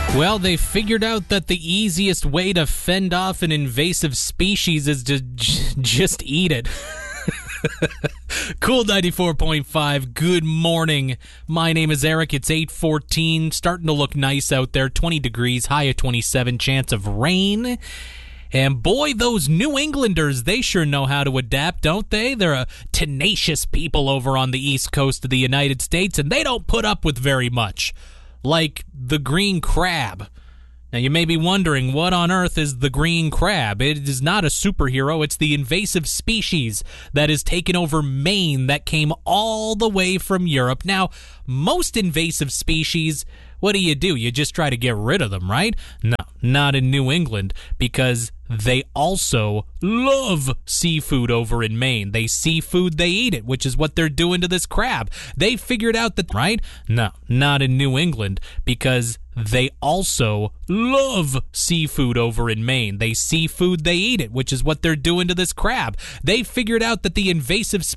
Well, they figured out that the easiest way to fend off an invasive species is to just eat it. Cool 94.5, good morning. My name is Eric. It's 8:14, starting to look nice out there. 20 degrees, high of 27, chance of rain. And boy, those New Englanders, they sure know how to adapt, don't they? They're a tenacious people over on the East Coast of the United States, and they don't put up with very much. Like the green crab. Now, you may be wondering, what on earth is the green crab? It is not a superhero. It's the invasive species that has taken over Maine that came all the way from Europe. Now, most invasive species, what do? You just try to get rid of them, right? No, not in New England, because they also love seafood over in Maine. They seafood, they eat it, which is what they're doing to this crab. They figured out that, right? No, not in New England, because they also love seafood over in Maine. They seafood, they eat it, which is what they're doing to this crab. They figured out that the invasive